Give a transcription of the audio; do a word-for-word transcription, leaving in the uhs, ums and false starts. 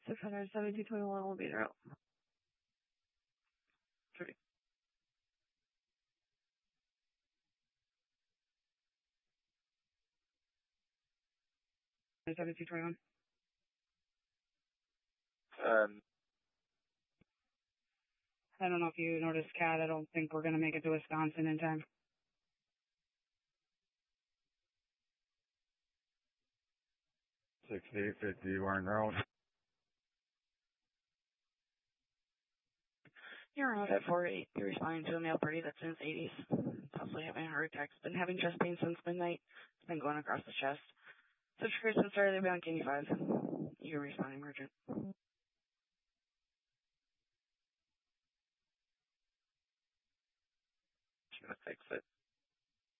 six hundred seventy-two twenty-one will be there. Three. seventy-two twenty-one. Um, I don't know if you noticed, Kat. I don't think we're going to make it to Wisconsin in time. sixty-eight fifty Warren Road. You're out at four eight. You're responding to a male party that's in his eighties. Possibly having a heart attack. Been having chest pain since midnight. It's been going across the chest. So triggers been started to be on K five. You're responding emergent. I'm gonna fix it.